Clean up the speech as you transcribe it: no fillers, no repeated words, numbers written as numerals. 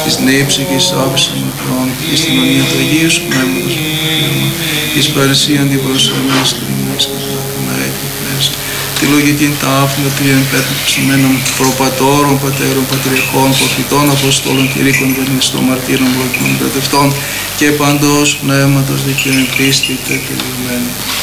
της νύψης και της άφησης αμαρτιών και στην κοινωνία του Αγίου Σου Πνεύματος εις παρησίαν την παρουσιανής κρυμνής και τα έτη πρέσβη. Τη λογική τάφη με την πέτρεψημένων προπατώρων, πατέρων, πατριαρχών, προφητών, αποστόλων, κηρύκων, βενιστών, μαρτύρων, βλοκών, παιδευτών και παντός πνεύματος δικαίων πίστη τελειωμένη.